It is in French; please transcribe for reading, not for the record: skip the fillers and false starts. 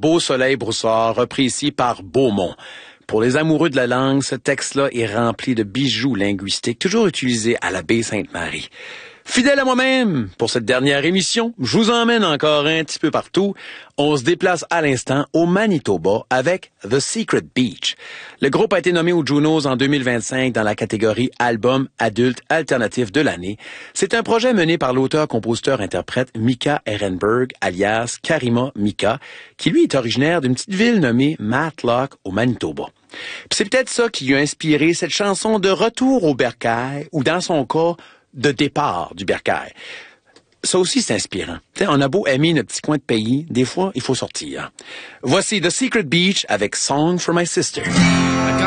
Beau Soleil Broussard, repris ici par Beaumont. Pour les amoureux de la langue, ce texte-là est rempli de bijoux linguistiques, toujours utilisés à la baie Sainte-Marie. Fidèle à moi-même, pour cette dernière émission, je vous emmène encore un petit peu partout. On se déplace à l'instant au Manitoba avec The Secret Beach. Le groupe a été nommé aux Junos en 2025 dans la catégorie Album adulte alternatif de l'année. C'est un projet mené par l'auteur-compositeur-interprète Mika Ehrenberg, alias Karima Mika, qui lui est originaire d'une petite ville nommée Matlock au Manitoba. Puis c'est peut-être ça qui lui a inspiré cette chanson de retour au bercail, ou dans son cas, de départ du bercail. Ça aussi, c'est inspirant. T'sais, on a beau aimer notre petit coin de pays, des fois, il faut sortir. Voici The Secret Beach avec Song for My Sister.